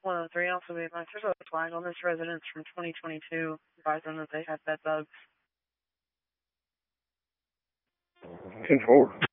103 also be advised there's a flag on this residence from 2022 advising that they had bed bugs. 10-4.